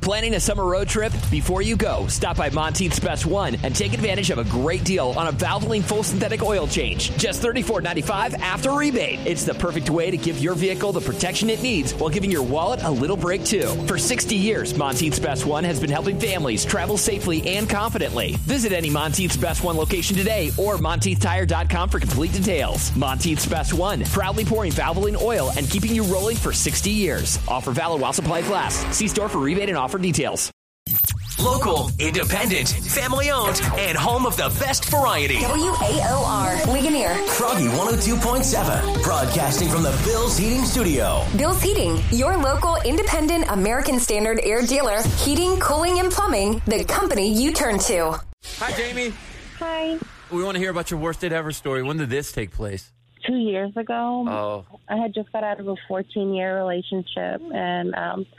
Planning a summer road trip? Before you go, stop by Monteith's Best One and take advantage of a great deal on a Valvoline full synthetic oil change. Just $34.95 after rebate. It's the perfect way to give your vehicle the protection it needs while giving your wallet a little break, too. For 60 years, Monteith's Best One has been helping families travel safely and confidently. Visit any Monteith's Best One location today or MonteithTire.com for complete details. Monteith's Best One, proudly pouring Valvoline oil and keeping you rolling for 60 years. Offer valid while supplies last. See store for rebate and offer details. Local, independent, family-owned, and home of the best variety. WAOR, Ligonier. Froggy 102.7, broadcasting from the Bill's Heating Studio. Bill's Heating, your local independent American Standard air dealer. Heating, cooling, and plumbing, the company you turn to. Hi, Jamie. Hi. We want to hear about your worst date ever story. When did this take place? 2 years ago, Oh. I had just got out of a 14-year relationship, and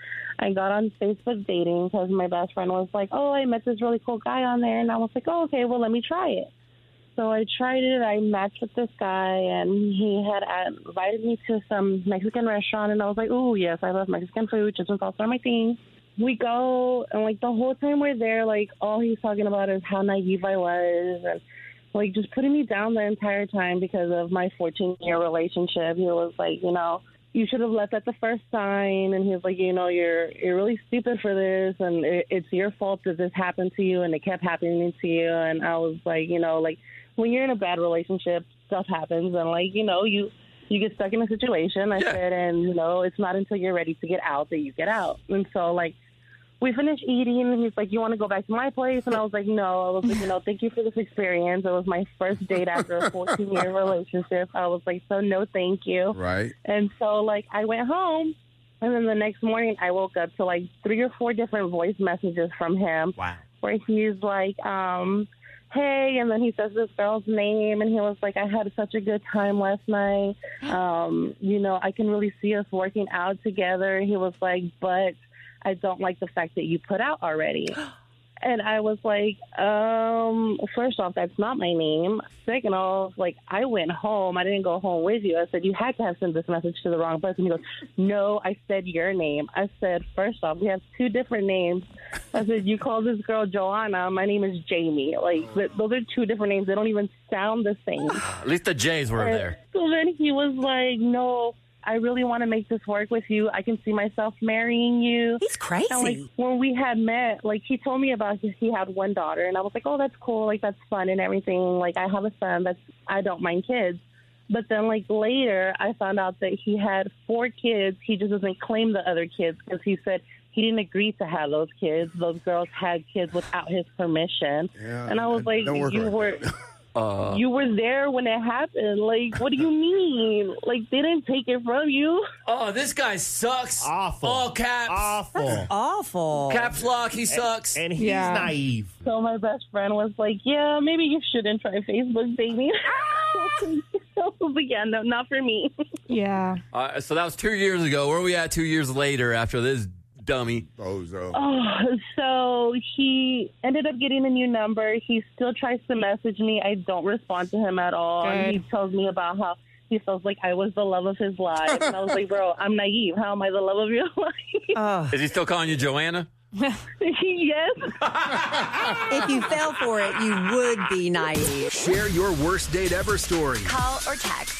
I got on Facebook dating because my best friend was like, oh, I met this really cool guy on there, and I was like, oh, okay, well, let me try it. So I tried it. I matched with this guy, and he had invited me to some Mexican restaurant, and I was like, oh, yes, I love Mexican food. Just was also my thing. We go, and, like, the whole time we're there, like, all he's talking about is how naive I was, and like, just putting me down the entire time because of my 14-year relationship. He was like, you should have left at the first sign. And he was like, you're really stupid for this. And it's your fault that this happened to you. And it kept happening to you. And I was like, like, when you're in a bad relationship, stuff happens. And, like, you get stuck in a situation. I said, and, it's not until you're ready to get out that you get out. And so, like, we finished eating, and he's like, you want to go back to my place? And I was like, no. I was like, thank you for this experience. It was my first date after a 14-year relationship. I was like, so no, thank you. Right. And so, like, I went home, and then the next morning I woke up to, like, 3 or 4 different voice messages from him. Wow. Where he's like, hey, and then he says this girl's name, and he was like, I had such a good time last night. I can really see us working out together. He was like, but I don't like the fact that you put out already. And I was like, first off, that's not my name. Second off, like, I went home. I didn't go home with you. I said, you had to have sent this message to the wrong person. He goes, no, I said your name. I said, first off, we have 2 different names. I said, you call this girl Joanna. My name is Jamie. Like, those are 2 different names. They don't even sound the same. At least the J's were there. So then he was like, no, I really want to make this work with you. I can see myself marrying you. He's crazy. And, like, when we had met, like, he told me about he had 1 daughter, and I was like, oh, that's cool. Like, that's fun and everything. Like, I have a son. I don't mind kids. But then, like, later, I found out that he had 4 kids. He just doesn't claim the other kids because he said he didn't agree to have those kids. Those girls had kids without his permission. Yeah, and I was like, you were there when it happened. Like, what do you mean? Like, they didn't take it from you. Oh, this guy sucks. Awful. All caps. Awful. Awful. Caps lock, he sucks. And he's naive. So my best friend was like, yeah, maybe you shouldn't try Facebook dating. I was like, yeah, no, not for me. Yeah. So that was 2 years ago. Where are we at 2 years later after this dummy? So he ended up getting a new number. He still tries to message me. I don't respond to him at all. Good. And he tells me about how he feels like I was the love of his life. And I was like, bro, I'm naive. How am I the love of your life? Is he still calling you Joanna? Yes. If you fell for it, you would be naive. Share your worst date ever story. Call or text.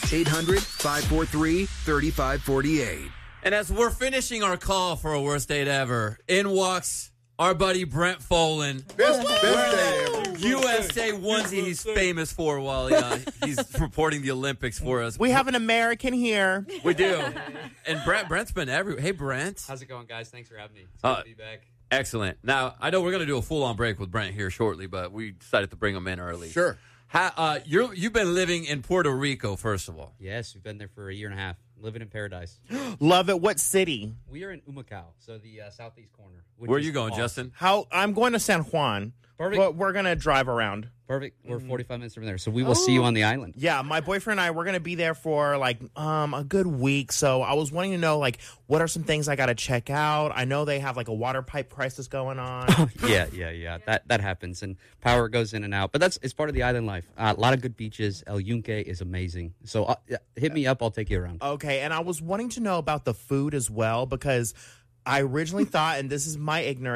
800-543-3548. And as we're finishing our call for a worst date ever, in walks our buddy Brent Folan. Best date ever. USA onesie he's famous for while he's reporting the Olympics for us. We have an American here. We do. And Brent's been everywhere. Hey, Brent. How's it going, guys? Thanks for having me. It's good to be back. Excellent. Now, I know we're going to do a full-on break with Brent here shortly, but we decided to bring him in early. Sure. You've been living in Puerto Rico, first of all. Yes, we've been there for a year and a half. Living in paradise. Love it. What city? We are in Humacao, so the southeast corner. Where are you going, Justin? I'm going to San Juan. Perfect. But we're going to drive around. Perfect. We're 45 minutes from there, so we will see you on the island. Yeah, my boyfriend and I, we're going to be there for, like, a good week. So I was wanting to know, like, what are some things I got to check out? I know they have, like, a water pipe crisis going on. Yeah. That happens, and power goes in and out. But it's part of the island life. A lot of good beaches. El Yunque is amazing. So hit me up. I'll take you around. Okay, and I was wanting to know about the food as well, because I originally thought, and this is my ignorance,